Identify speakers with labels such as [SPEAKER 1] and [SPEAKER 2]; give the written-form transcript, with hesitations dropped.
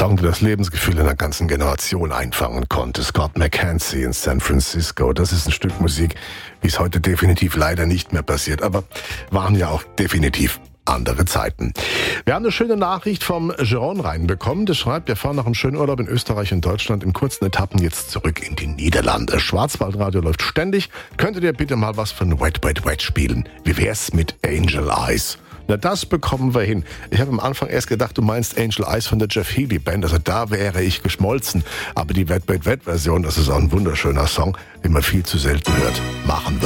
[SPEAKER 1] Song, der das Lebensgefühl einer ganzen Generation einfangen konnte. Scott McKenzie in San Francisco. Das ist ein Stück Musik, wie es heute definitiv leider nicht mehr passiert. Aber waren ja auch definitiv andere Zeiten. Wir haben eine schöne Nachricht vom Jerome reinbekommen. Der schreibt, wir fahren nach einem schönen Urlaub in Österreich und Deutschland in kurzen Etappen jetzt zurück in die Niederlande. Schwarzwaldradio läuft ständig. Könntet ihr bitte mal was von Wet Wet Wet spielen? Wie wär's mit Angel Eyes? Na, das bekommen wir hin. Ich habe am Anfang erst gedacht, du meinst Angel Eyes von der Jeff Healey Band. Also da wäre ich geschmolzen. Aber die Wet Wet Wet Version, das ist auch ein wunderschöner Song, den man viel zu selten hört. Machen wir.